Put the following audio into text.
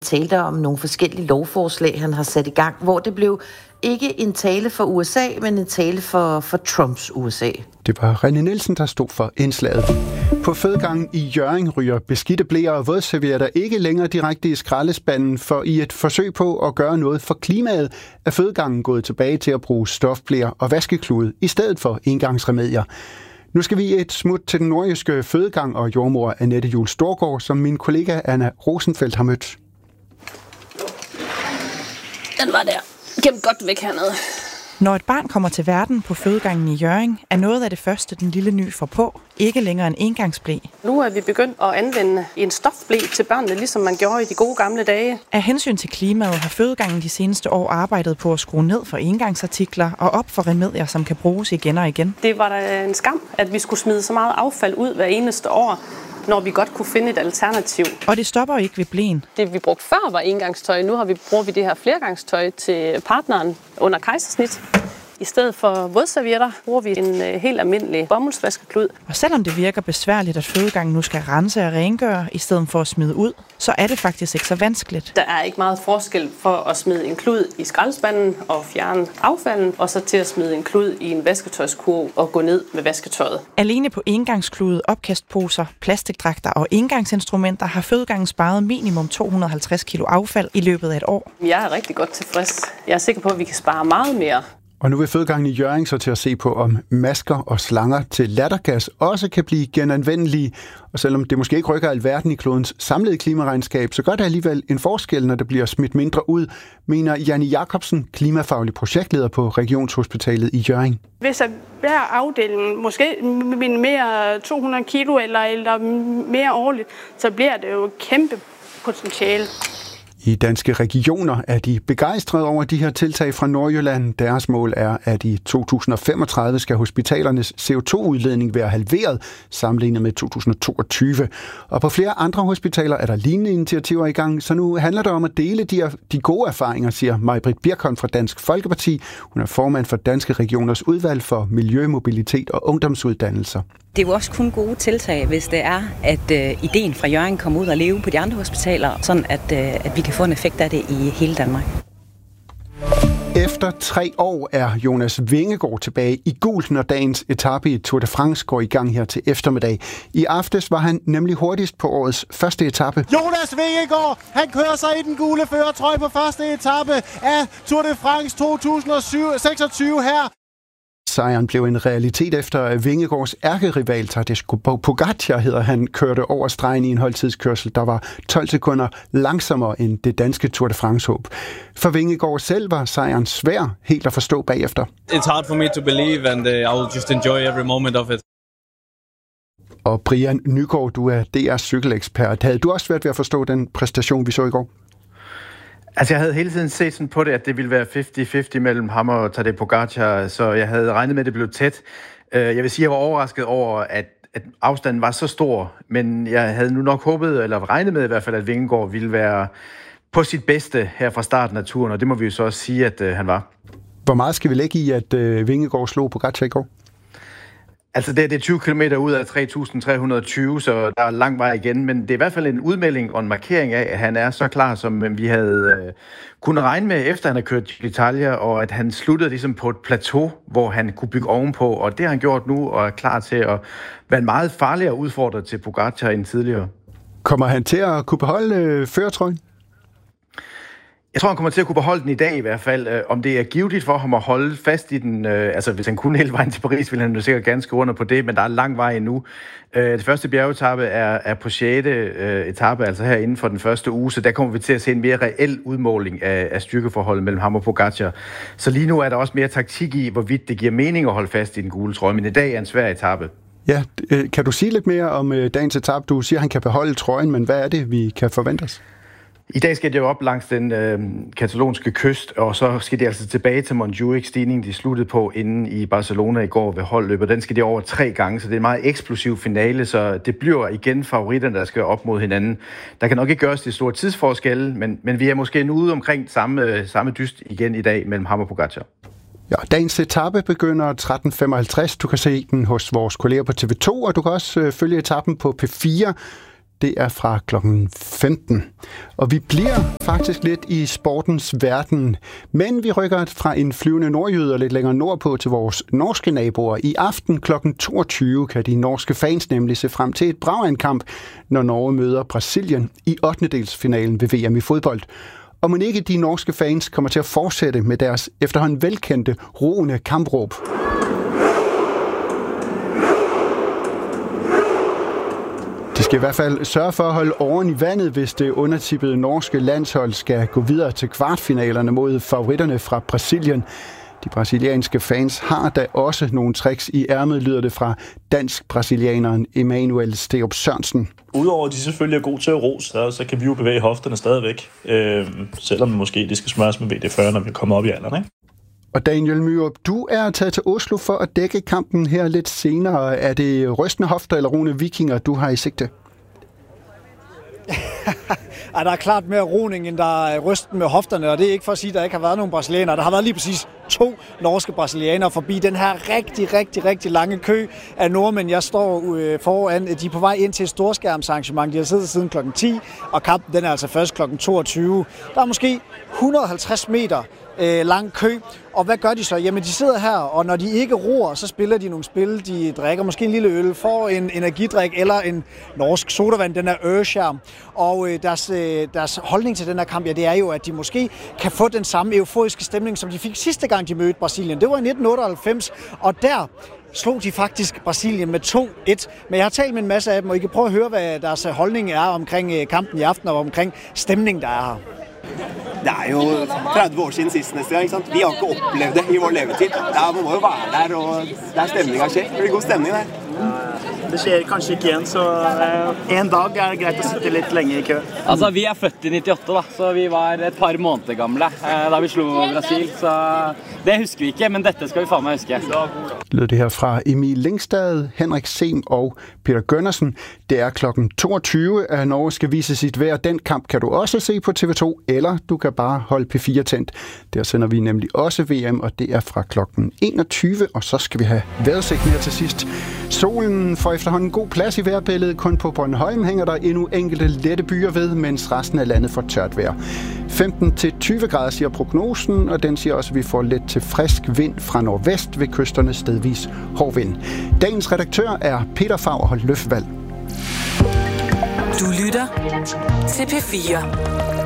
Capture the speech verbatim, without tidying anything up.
talte om nogle forskellige lovforslag, han har sat i gang, hvor det blev ikke en tale for U S A, men en tale for, for Trumps U S A. Det var René Nielsen, der stod for indslaget. På fødegangen i Hjørring ryger beskidte bleer og vådservietter ikke længere direkte i skraldespanden, for i et forsøg på at gøre noget for klimaet, er fødegangen gået tilbage til at bruge stofbleer og vaskeklude i stedet for engangsremedier. Nu skal vi et smut til den nordjyske fødegang og jordmor Annette Juhl Storgård, som min kollega Anna Rosenfeldt har mødt. Den var der. Gemt godt væk hernede. Når et barn kommer til verden på fødegangen i Hjørring, er noget af det første, den lille ny får på, ikke længere en engangsble. Nu er vi begyndt at anvende en stofble til børnene, ligesom man gjorde i de gode gamle dage. Af hensyn til klimaet har fødegangen de seneste år arbejdet på at skrue ned for engangsartikler og op for remedier, som kan bruges igen og igen. Det var da en skam, at vi skulle smide så meget affald ud hver eneste år, når vi godt kunne finde et alternativ. Og det stopper ikke ved bleen. Det vi brugte før var engangstøj. Nu har vi, bruger vi det her flergangstøj til partneren under kejsersnit. I stedet for vådservietter bruger vi en øh, helt almindelig bomuldsvaskeklud. Og selvom det virker besværligt, at fødegangen nu skal rense og rengøre, i stedet for at smide ud, så er det faktisk ikke så vanskeligt. Der er ikke meget forskel for at smide en klud i skraldespanden og fjerne affalden, og så til at smide en klud i en vasketøjskurv og gå ned med vasketøjet. Alene på engangsklude, opkastposer, plastikdragter og engangsinstrumenter har fødegangen sparet minimum to hundrede og halvtreds kilo affald i løbet af et år. Jeg er rigtig godt tilfreds. Jeg er sikker på, at vi kan spare meget mere. Og nu vil fødegangen i Hjørring så til at se på, om masker og slanger til lattergas også kan blive genanvendelige. Og selvom det måske ikke rykker alverden i klodens samlede klimaregnskab, så gør det alligevel en forskel, når det bliver smidt mindre ud, mener Janne Jacobsen, klimafaglig projektleder på Regionshospitalet i Hjørring. Hvis hver afdeling måske minimerer to hundrede kilo eller, eller mere årligt, så bliver det jo et kæmpe potentiale. I Danske Regioner er de begejstrede over de her tiltag fra Nordjylland. Deres mål er, at i to tusind og femogtredive skal hospitalernes C O to udledning være halveret sammenlignet med to tusind og toogtyve. Og på flere andre hospitaler er der lignende initiativer i gang, så nu handler det om at dele de, de gode erfaringer, siger Maj-Britt Birkholm fra Dansk Folkeparti. Hun er formand for Danske Regioners udvalg for miljø, mobilitet og ungdomsuddannelser. Det er jo også kun gode tiltag, hvis det er, at øh, ideen fra Hjørring kommer ud og leve på de andre hospitaler, sådan at, øh, at vi kan få en effekt af det i hele Danmark. Efter tre år er Jonas Vingegaard tilbage i gult, når dagens etape i Tour de France går i gang her til eftermiddag. I aftes var han nemlig hurtigst på årets første etape. Jonas Vingegaard, han kører sig i den gule førertrøje på første etape af Tour de France to tusind og seksogtyve her. Sejren blev en realitet efter at Vingegaards ærkerival Tadej Pogačar hedder han kørte over stregen i en holdtidskørsel, der var tolv sekunder langsommere end det danske Tour de France-håb. For Vingegaard selv var sejren svær helt at forstå bagefter. It's hard for me to believe, and uh, I will just enjoy every moment of it. Og Brian Nygaard, du er D R's cykelekspert. Havde du også svært ved at forstå den præstation, vi så i går? Altså, jeg havde hele tiden set sådan på det, at det ville være halvtreds halvtreds mellem ham og Tadej Pogačar, så jeg havde regnet med, at det blev tæt. Jeg vil sige, at jeg var overrasket over, at, at afstanden var så stor, men jeg havde nu nok håbet, eller regnet med i hvert fald, at Vingegaard ville være på sit bedste her fra starten af turen, og det må vi jo så også sige, at uh, han var. Hvor meget skal vi lægge i, at uh, Vingegaard slog Pogačar i går? Altså, det er, det er tyve kilometer ud af tre tusind tre hundrede og tyve, så der er lang vej igen, men det er i hvert fald en udmelding og en markering af, at han er så klar, som vi havde øh, kunnet regne med, efter han har kørt Italia, og at han sluttede ligesom på et plateau, hvor han kunne bygge ovenpå, og det har han gjort nu, og er klar til at være en meget farligere udfordrer til Pogačar end tidligere. Kommer han til at kunne beholde øh, førertrøjen? Jeg tror, han kommer til at kunne beholde den i dag i hvert fald. Om det er givetigt for ham at holde fast i den, øh, altså hvis han kunne hele vejen til Paris, ville han jo sikkert gerne skrive under på det, men der er lang vej endnu. Øh, det første bjergetappe er, er på sjette øh, etape, altså her inden for den første uge, så der kommer vi til at se en mere reel udmåling af, af styrkeforholdet mellem ham og Pogačar. Så lige nu er der også mere taktik i, hvorvidt det giver mening at holde fast i den gule trøje, men i dag er en svær etape. Ja, kan du sige lidt mere om dagens etape? Du siger, at han kan beholde trøjen, men hvad er det, vi kan forvente os? I dag skal de jo op langs den øh, katalonske kyst, og så skal de altså tilbage til Montjuic-stigningen, de sluttede på inde i Barcelona i går ved holdløbet. Den skal de over tre gange, så det er en meget eksplosiv finale, så det bliver igen favoritterne, der skal op mod hinanden. Der kan nok ikke gøres det store tidsforskelle, men, men vi er måske nu ude omkring samme, samme dyst igen i dag mellem ham og Pogačar. Ja, dagens etape begynder tretten femoghalvtreds. Du kan se den hos vores kolleger på T V to, og du kan også øh, følge etappen på P fire. Det er fra klokken femten. Og vi bliver faktisk lidt i sportens verden. Men vi rykker fra en flyvende nordjyde og lidt længere nordpå til vores norske naboer. I aften klokken toogtyve kan de norske fans nemlig se frem til et brag af en kamp, når Norge møder Brasilien i ottendedelsfinalen ved V M i fodbold. Og mon ikke de norske fans kommer til at fortsætte med deres efterhånden velkendte roende kampråb. De skal i hvert fald sørge for at holde åren i vandet, hvis det undertippede norske landshold skal gå videre til kvartfinalerne mod favoritterne fra Brasilien. De brasilianske fans har da også nogle tricks i ærmet, lyder det fra dansk-brasilianeren Emanuel Sterup Sørensen. Udover at de selvfølgelig er gode til at ro, så, så kan vi jo bevæge hofterne stadigvæk, øh, selvom måske de skal smøres med V D fyrre, når vi kommer op i alderen, ikke? Og Daniel Myrup, du er taget til Oslo for at dække kampen her lidt senere. Er det rystende hofter eller roende vikinger, du har i sigte? Ja, der er klart mere roning, end der er rysten med hofterne, og det er ikke for at sige, at der ikke har været nogen brasilianere. Der har været lige præcis to norske brasilianere forbi den her rigtig, rigtig, rigtig lange kø af nordmænd. Jeg står foran, de er på vej ind til et storskærmsarrangement. De har siddet siden klokken ti, og kampen den er altså først klokken toogtyve. Der er måske et hundrede og halvtreds meter øh, lang kø, og hvad gør de så? Jamen, de sidder her, og når de ikke roer, så spiller de nogle spil. De drikker måske en lille øl, får en energidrik eller en norsk sodavand, den er Ørskjærm. Og øh, deres, øh, deres holdning til den her kamp, ja, det er jo, at de måske kan få den samme euforiske stemning, som de fik sidste gang, de mødte Brasilien. Det var i nitten otteoghalvfems, og der slog de faktisk Brasilien med to et. Men jeg har talt med en masse af dem, og I kan prøve at høre, hvad deres holdning er omkring kampen i aften, og omkring stemningen, der er her. Det er jo tretti år siden sist næste gang, ikke sant? Vi har ikke oplevet det i vår levetid. Der må jo være der, og der stemningen skjer. Det er god stemning der. Det skjer kanskje ikke igjen, så en dag er det greit å sitte litt lenge i kø. Altså, vi er født i nittiåtte, da, så vi var et par måneder gamle da vi slo Brasil, så det husker vi ikke, men dette skal vi faen meg huske. Lød det her fra Emil Lingstad, Henrik Sem og Peter Gønnersen. Det er klokken toogtyve, at Norge skal vise sit vejr. Den kamp kan du også se på T V to, eller du kan bare holde P fire tændt. Der sender vi nemlig også V M, og det er fra klokken enogtyve, og så skal vi have vejrudsigten her til sidst. Solen får efterhånden god plads i vejrbilledet. Kun på Bornholm hænger der endnu enkelte lette byer ved, mens resten af landet får tørt vejr. femten til tyve grader siger prognosen, og den siger også, at vi får let til frisk vind fra nordvest ved kysterne, stedvis hård vind. Dagens redaktør er Peter Fagerholt Løfvald. Du lytter til P fire.